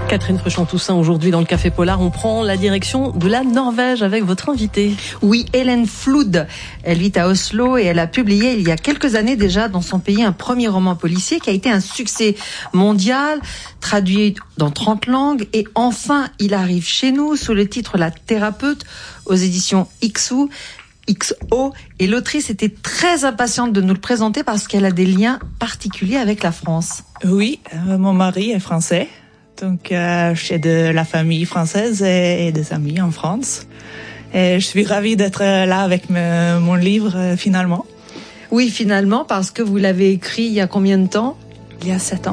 Catherine Fruchon-Toussaint, aujourd'hui dans le Café Polar, on prend la direction de la Norvège avec votre invitée. Oui, Helen Flood. Elle vit à Oslo et elle a publié il y a quelques années déjà dans son pays un premier roman policier qui a été un succès mondial, traduit dans 30 langues. Et enfin, il arrive chez nous sous le titre La Thérapeute aux éditions XO. Et l'autrice était très impatiente de nous le présenter parce qu'elle a des liens particuliers avec la France. Oui, mon mari est français. Donc, j'ai de la famille française et des amis en France. Et je suis ravie d'être là avec mon livre, finalement. Oui, finalement, parce que vous l'avez écrit il y a combien de temps ? Il y a 7 ans.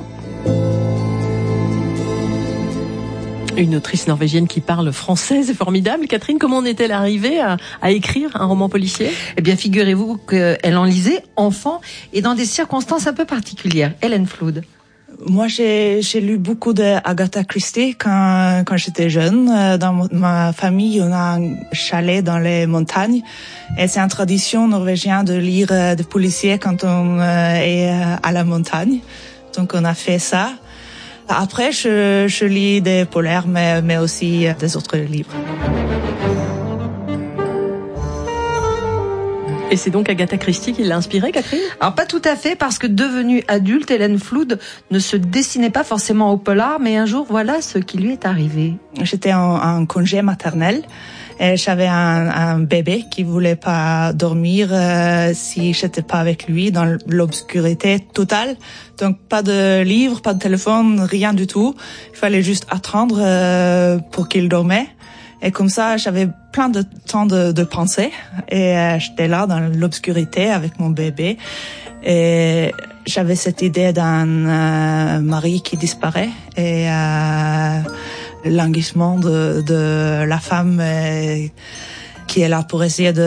Une autrice norvégienne qui parle français, c'est formidable. Catherine, comment en est-elle arrivée à écrire un roman policier ? Eh bien, figurez-vous qu'elle en lisait enfant et dans des circonstances un peu particulières. Helen Flood. Moi, j'ai lu beaucoup de Agatha Christie quand j'étais jeune. Dans ma famille, on a un chalet dans les montagnes. Et c'est une tradition norvégienne de lire des policiers quand on est à la montagne. Donc, on a fait ça. Après, je lis des polaires, mais aussi des autres livres. Et c'est donc Agatha Christie qui l'a inspirée, Catherine ? Alors pas tout à fait, parce que devenue adulte, Helen Flood ne se destinait pas forcément au polar, mais un jour, voilà ce qui lui est arrivé. J'étais en congé maternel et j'avais un bébé qui voulait pas dormir si j'étais pas avec lui dans l'obscurité totale. Donc pas de livre, pas de téléphone, rien du tout. Il fallait juste attendre pour qu'il dormait. Et comme ça, j'avais plein de temps de penser. Et j'étais là dans l'obscurité avec mon bébé. Et j'avais cette idée d'un mari qui disparaît. Et languissement de la femme qui est là pour essayer de